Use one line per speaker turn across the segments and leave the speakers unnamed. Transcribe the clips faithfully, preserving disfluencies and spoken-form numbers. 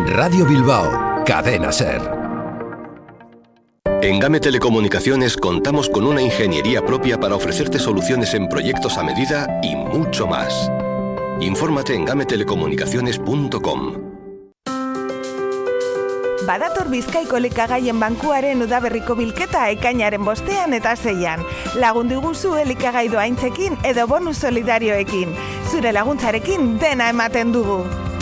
Radio Bilbao, Cadena SER.
En Game Telecomunicaciones contamos con una ingeniería propia para ofrecerte soluciones en proyectos a medida y mucho más. Infórmate en game telecomunicaciones punto com.
Badator Bizkaiko elikagaien bankuaren udaberriko bilketa ekainaren bostean eta zeian. Lagundu guzu elikagai doaintzekin edo bonus solidarioekin. Zure laguntzarekin dena ematen dugu.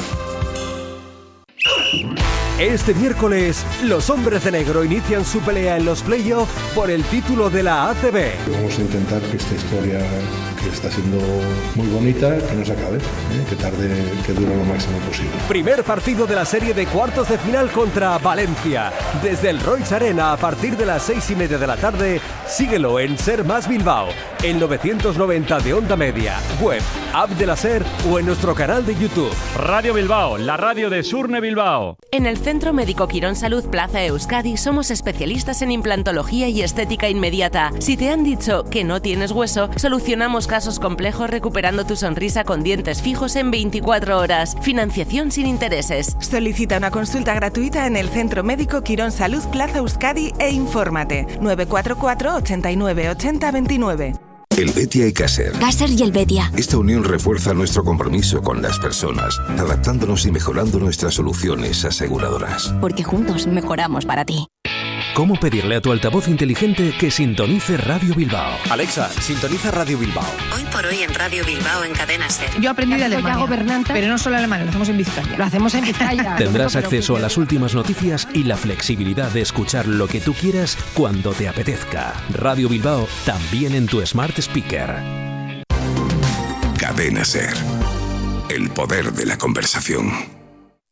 Este miércoles, los hombres de negro inician su pelea en los playoffs por el título de la A C B.
Vamos a intentar que esta historia, que está siendo muy bonita, que no se acabe, ¿eh? que tarde, que dure lo máximo posible.
Primer partido de la serie de cuartos de final contra Valencia. Desde el Royce Arena a partir de las seis y media de la tarde, síguelo en Ser Más Bilbao, en novecientos noventa de Onda Media, web, app de la SER o en nuestro canal de YouTube.
Radio Bilbao, la radio de Surne Bilbao.
En el Centro Médico Quirón Salud Plaza Euskadi somos especialistas en implantología y estética inmediata. Si te han dicho que no tienes hueso, solucionamos casos complejos recuperando tu sonrisa con dientes fijos en veinticuatro horas. Financiación sin intereses.
Solicita una consulta gratuita en el Centro Médico Quirón Salud Plaza Euskadi e infórmate. nueve cuatro cuatro, ochenta y nueve, ochenta, veintinueve.
El Betia y Caser.
Caser y el Betia.
Esta unión refuerza nuestro compromiso con las personas, adaptándonos y mejorando nuestras soluciones aseguradoras.
Porque juntos mejoramos para ti.
¿Cómo pedirle a tu altavoz inteligente que sintonice Radio Bilbao?
Alexa, sintoniza Radio Bilbao.
Hoy por hoy en Radio Bilbao en Cadena SER.
Yo aprendí de Alemania, pero no solo alemán, lo hacemos en Vizcaya. Lo hacemos en Vizcaya.
Tendrás acceso a las últimas noticias y la flexibilidad de escuchar lo que tú quieras cuando te apetezca. Radio Bilbao también en tu Smart Speaker.
Cadena SER. El poder de la conversación.